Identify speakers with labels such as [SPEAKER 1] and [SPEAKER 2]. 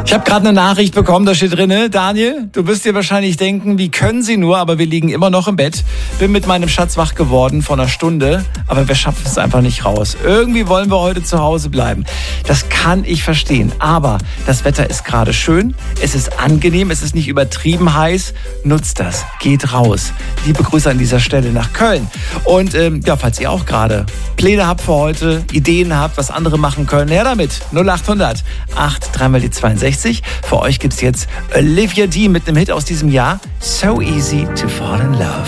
[SPEAKER 1] Ich habe gerade eine Nachricht bekommen, da steht drinne, Daniel, du wirst dir wahrscheinlich denken, wie können sie nur, aber wir liegen immer noch im Bett. Bin mit meinem Schatz wach geworden vor einer Stunde, aber wir schaffen es einfach nicht raus. Irgendwie wollen wir heute zu Hause bleiben. Das kann ich verstehen, aber das Wetter ist gerade schön, es ist angenehm, es ist nicht übertrieben heiß. Nutzt das, geht raus. Liebe Grüße an dieser Stelle nach Köln. Und falls ihr auch gerade Pläne habt für heute, Ideen habt, was andere machen können, her damit. 0800 8 3 mal die 62. Für euch gibt's jetzt Olivia D. mit einem Hit aus diesem Jahr. So easy to fall in love.